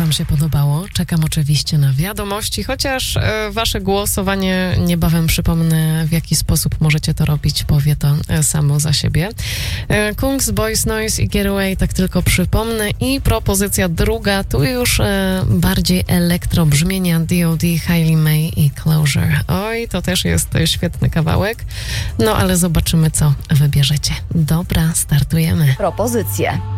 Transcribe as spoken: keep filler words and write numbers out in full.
wam się podobało. Czekam oczywiście na wiadomości, chociaż e, wasze głosowanie niebawem przypomnę, w jaki sposób możecie to robić, powie to e, samo za siebie. E, Kungs, Boys Noise i Getaway, tak tylko przypomnę. I propozycja druga, tu już e, bardziej elektro brzmienia D O D, Hailey May i Closure. Oj, to też jest e, świetny kawałek. No ale zobaczymy, co wybierzecie. Dobra, startujemy. Propozycje.